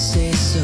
say so.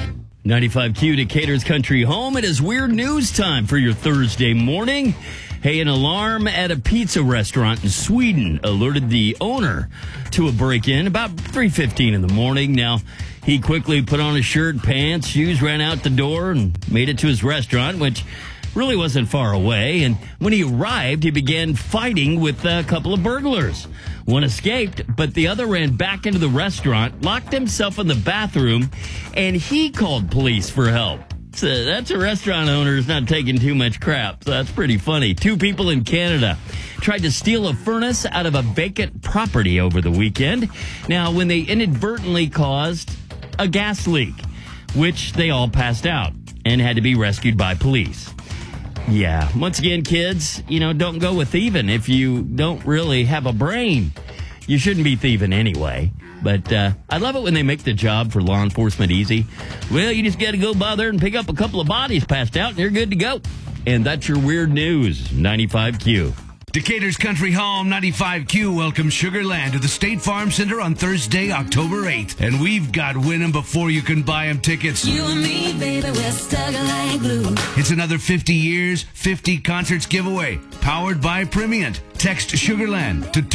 95Q Decatur's Country Home. It is weird news time for your Thursday morning. Hey, an alarm at a pizza restaurant in Sweden alerted the owner to a break-in about 3:15 in the morning. Now, he quickly put on his shirt, pants, shoes, ran out the door, and made it to his restaurant, which really wasn't far away. And when he arrived, he began fighting with a couple of burglars. One escaped, but the other ran back into the restaurant, locked himself in the bathroom, and he called police for help. So that's a restaurant owner who's not taking too much crap. So that's pretty funny. 2 people in Canada tried to steal a furnace out of a vacant property over the weekend. Now, when they inadvertently caused a gas leak, which they all passed out and had to be rescued by police. Yeah, once again, kids, don't go with thieving if you don't really have a brain. You shouldn't be thieving anyway. But I love it when they make the job for law enforcement easy. Well, you just got to go by there and pick up a couple of bodies passed out, and you're good to go. And that's your weird news, 95Q. Decatur's Country Home, 95Q, welcomes Sugar Land to the State Farm Center on Thursday, October 8th. And we've got Win 'em Before You Can Buy 'em tickets. You and me, baby, we're stuck like glue. It's another 50 years, 50 concerts giveaway, powered by Primient. Text Sugarland to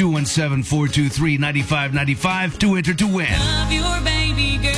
217-423-9595 to enter to win. Love your baby girl.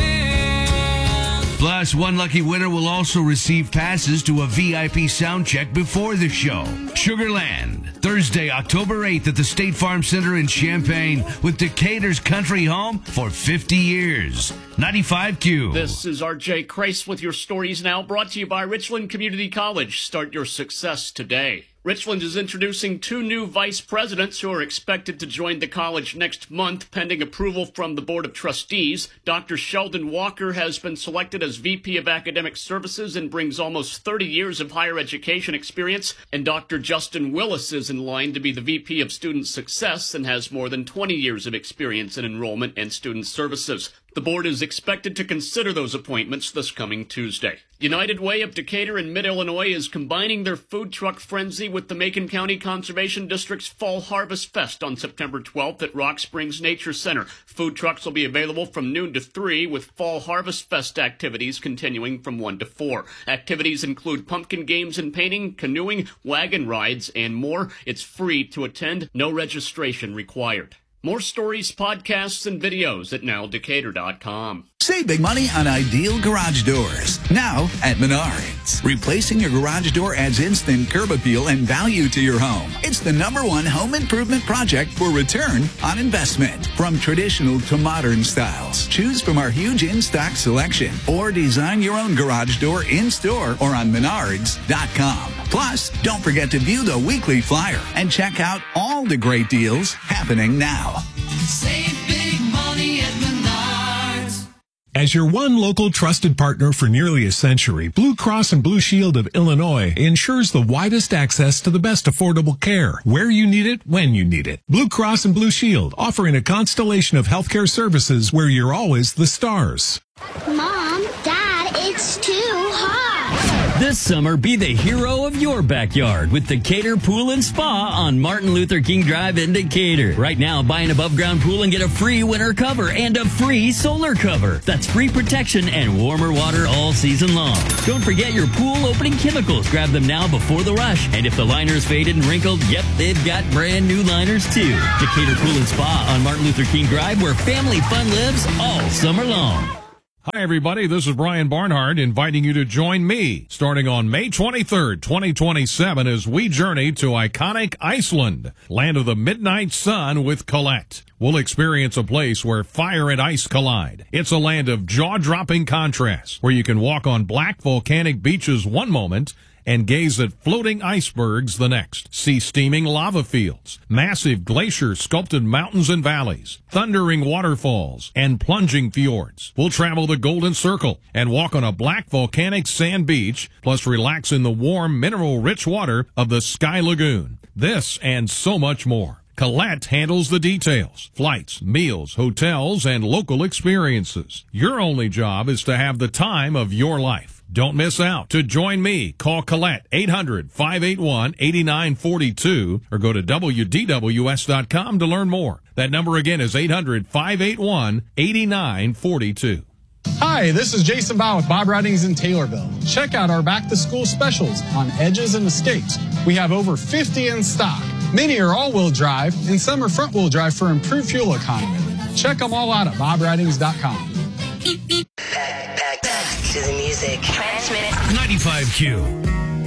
Plus, one lucky winner will also receive passes to a VIP sound check before the show. Sugarland, Thursday, October 8th at the State Farm Center in Champaign with Decatur's Country Home for 50 years. 95Q. This is RJ Kreis with your stories now, brought to you by Richland Community College. Start your success today. Richland is introducing 2 new vice presidents who are expected to join the college next month, pending approval from the Board of Trustees. Dr. Sheldon Walker has been selected as VP of Academic Services and brings almost 30 years of higher education experience. And Dr. Justin Willis is in line to be the VP of Student Success and has more than 20 years of experience in enrollment and student services. The board is expected to consider those appointments this coming Tuesday. United Way of Decatur and Mid-Illinois is combining their food truck frenzy with the Macon County Conservation District's Fall Harvest Fest on September 12th at Rock Springs Nature Center. Food trucks will be available from noon to 3, with Fall Harvest Fest activities continuing from 1 to 4. Activities include pumpkin games and painting, canoeing, wagon rides, and more. It's free to attend, no registration required. More stories, podcasts, and videos at nowdecatur.com. Save big money on ideal garage doors. Now at Menards. Replacing your garage door adds instant curb appeal and value to your home. It's the #1 home improvement project for return on investment. From traditional to modern styles, choose from our huge in-stock selection or design your own garage door in-store or on Menards.com. Plus, don't forget to view the weekly flyer and check out all the great deals happening now. Save big money at Menards. As your one local trusted partner for nearly a century, Blue Cross and Blue Shield of Illinois ensures the widest access to the best affordable care, where you need it, when you need it. Blue Cross and Blue Shield, offering a constellation of healthcare services where you're always the stars. Mom, Dad, it's too hot. This summer, be the hero of your backyard with Decatur Pool and Spa on Martin Luther King Drive in Decatur. Right now, buy an above-ground pool and get a free winter cover and a free solar cover. That's free protection and warmer water all season long. Don't forget your pool opening chemicals. Grab them now before the rush. And if the liner's faded and wrinkled, yep, they've got brand new liners too. Decatur Pool and Spa on Martin Luther King Drive, where family fun lives all summer long. Hi, everybody. This is Brian Barnhart inviting you to join me starting on May 23rd, 2027 as we journey to iconic Iceland, land of the midnight sun with Colette. We'll experience a place where fire and ice collide. It's a land of jaw-dropping contrasts where you can walk on black volcanic beaches one moment and gaze at floating icebergs the next. See steaming lava fields, massive glacier-sculpted mountains and valleys, thundering waterfalls, and plunging fjords. We'll travel the Golden Circle and walk on a black volcanic sand beach, plus relax in the warm, mineral-rich water of the Sky Lagoon. This and so much more. Colette handles the details, flights, meals, hotels, and local experiences. Your only job is to have the time of your life. Don't miss out. To join me, call Colette 800-581-8942 or go to WDWS.com to learn more. That number again is 800-581-8942. Hi, this is Jason Bow with Bob Ridings in Taylorville. Check out our back-to-school specials on Edges and Escapes. We have over 50 in stock. Many are all-wheel drive, and some are front-wheel drive for improved fuel economy. Check them all out at bobridings.com. Back to the music. Transmit. 95Q.